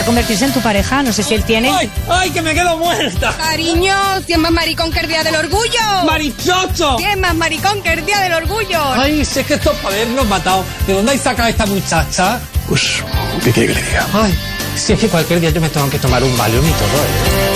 podría convertirse en tu pareja, no sé si él tiene. ¡Ay, ay, que me quedo muerta! Cariño, si es más maricón que el día del orgullo. ¡Marichocho! Si es más maricón que el día del orgullo. Ay, si es que esto es para habernos matado. ¿De dónde hay sacado a esta muchacha? Pues, ¿qué quiere que le diga? Ay, si es que cualquier día yo me tengo que tomar un Valium y todo, ¿eh?